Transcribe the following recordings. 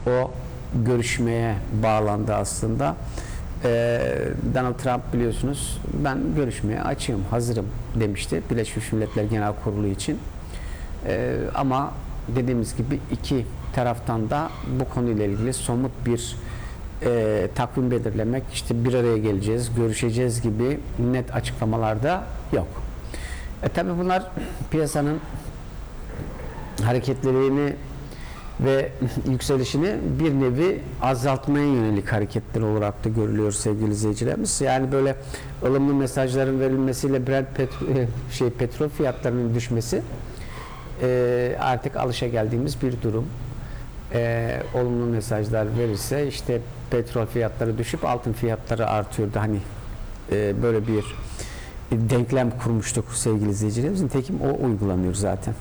o görüşmeye bağlandı aslında. Donald Trump biliyorsunuz ben görüşmeye açığım, hazırım demişti Birleşmiş Milletler Genel Kurulu için. Ama dediğimiz gibi iki taraftan da bu konuyla ilgili somut bir takvim belirlemek, işte bir araya geleceğiz, görüşeceğiz gibi net açıklamalarda yok. Tabii bunlar piyasanın hareketlerini ve yükselişini bir nevi azaltmaya yönelik hareketler olarak da görülüyor sevgili izleyicilerimiz. Yani böyle ılımlı mesajların verilmesiyle petrol fiyatlarının düşmesi artık alışageldiğimiz bir durum. Olumlu mesajlar verirse işte petrol fiyatları düşüp altın fiyatları artıyordu. Hani böyle bir denklem kurmuştuk sevgili izleyicilerimiz. Nitekim o uygulanıyor zaten.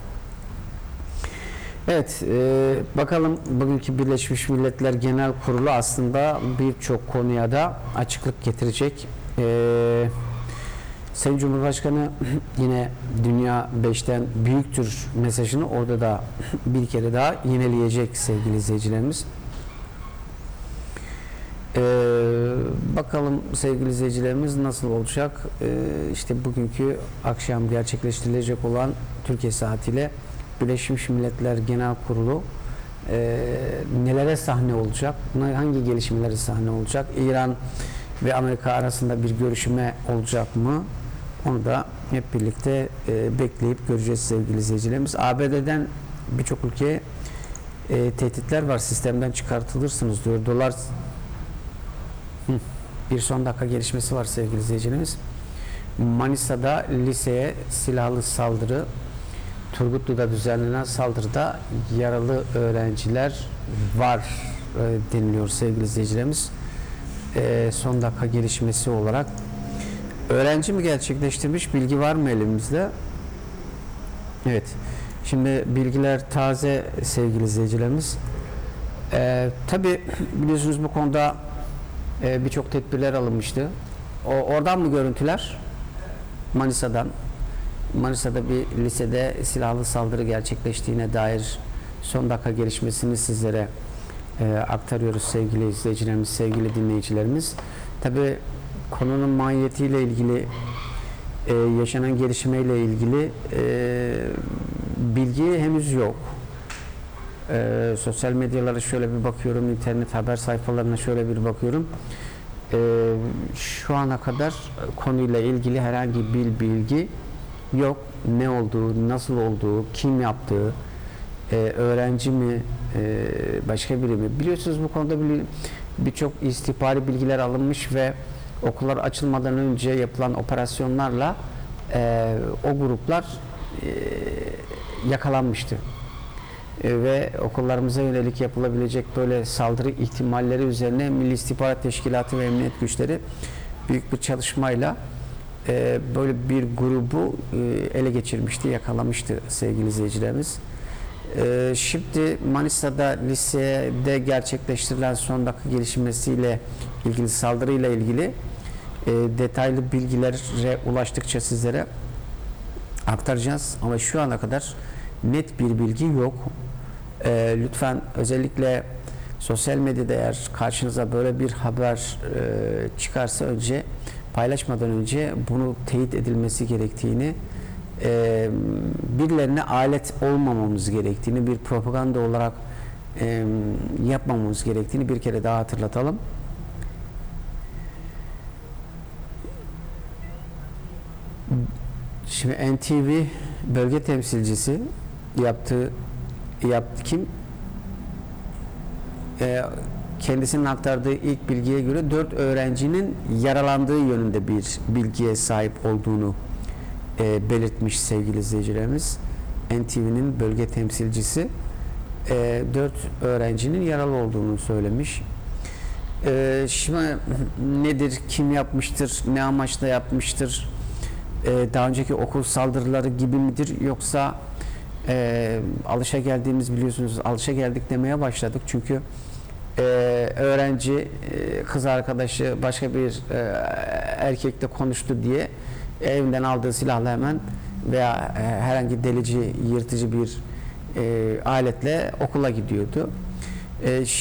Evet, bakalım bugünkü Birleşmiş Milletler Genel Kurulu aslında birçok konuya da açıklık getirecek. Sayın Cumhurbaşkanı yine Dünya 5'ten büyüktür mesajını orada da bir kere daha yineleyecek sevgili izleyicilerimiz. Bakalım sevgili izleyicilerimiz nasıl olacak? İşte bugünkü akşam gerçekleştirilecek olan Türkiye saatiyle Birleşmiş Milletler Genel Kurulu nelere sahne olacak? Hangi gelişmelere sahne olacak? İran ve Amerika arasında bir görüşme olacak mı? Onu da hep birlikte bekleyip göreceğiz sevgili izleyicilerimiz. ABD'den birçok ülkeye tehditler var. Sistemden çıkartılırsınız diyor. Dolar bir son dakika gelişmesi var sevgili izleyicilerimiz. Manisa'da liseye silahlı saldırı, Turgutlu'da düzenlenen saldırıda yaralı öğrenciler var deniliyor sevgili izleyicilerimiz. Son dakika gelişmesi olarak. Öğrenci mi gerçekleştirmiş? Bilgi var mı elimizde? Evet. Şimdi bilgiler taze sevgili izleyicilerimiz. Tabii biliyorsunuz bu konuda birçok tedbirler alınmıştı. Oradan mı görüntüler? Manisa'dan. Manisa'da bir lisede silahlı saldırı gerçekleştiğine dair son dakika gelişmesini sizlere aktarıyoruz sevgili izleyicilerimiz, sevgili dinleyicilerimiz. Tabii konunun mahiyetiyle ilgili, yaşanan gelişmeyle ilgili bilgi henüz yok. Sosyal medyalara şöyle bir bakıyorum, internet haber sayfalarına şöyle bir bakıyorum. Şu ana kadar konuyla ilgili herhangi bir bilgi yok. Ne olduğu, nasıl olduğu, kim yaptığı, öğrenci mi, başka biri mi? Biliyorsunuz bu konuda birçok istihbari bilgiler alınmış ve okullar açılmadan önce yapılan operasyonlarla o gruplar yakalanmıştı. Ve okullarımıza yönelik yapılabilecek böyle saldırı ihtimalleri üzerine Milli İstihbarat Teşkilatı ve Emniyet Güçleri büyük bir çalışmayla böyle bir grubu ele geçirmişti, yakalamıştı sevgili izleyicilerimiz. Şimdi Manisa'da lisede gerçekleştirilen son dakika gelişmesiyle ilgili, saldırıyla ilgili detaylı bilgilere ulaştıkça sizlere aktaracağız. Ama şu ana kadar net bir bilgi yok. Lütfen özellikle sosyal medyada eğer karşınıza böyle bir haber çıkarsa önce paylaşmadan önce bunu teyit edilmesi gerektiğini, birilerine alet olmamamız gerektiğini, bir propaganda olarak yapmamamız gerektiğini bir kere daha hatırlatalım. Şimdi NTV bölge temsilcisi yaptı kim? Kendisinin aktardığı ilk bilgiye göre 4 öğrencinin yaralandığı yönünde bir bilgiye sahip olduğunu belirtmiş sevgili izleyicilerimiz. NTV'nin bölge temsilcisi 4 öğrencinin yaralı olduğunu söylemiş. Şimdi nedir, kim yapmıştır, ne amaçla yapmıştır, daha önceki okul saldırıları gibi midir, yoksa alışageldiğimiz, biliyorsunuz alışageldik demeye başladık çünkü öğrenci kız arkadaşı başka bir erkekle konuştu diye evinden aldığı silahla hemen veya herhangi delici, yırtıcı bir aletle okula gidiyordu.